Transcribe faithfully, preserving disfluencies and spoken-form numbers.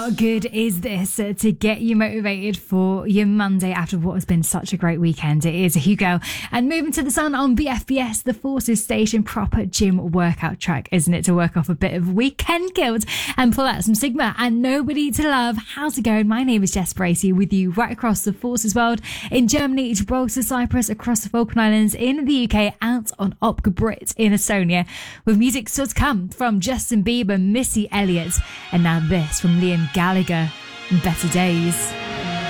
What good is this uh, to get you motivated for your Monday after what has been such a great weekend? It is Hugo and Moving to the Sun on B F B S, the Forces Station, proper gym workout track, isn't it? To work off a bit of weekend guilt and pull out some Sigma and Nobody to Love. How's it going? My name is Jess Bracey with you right across the Forces world, in Germany, Gibraltar, Cyprus, across the Falkland Islands, in the U K, out on Opg Brit in Estonia, with music still to come from Justin Bieber, Missy Elliott, and now this from Liam Gallagher, Better Days.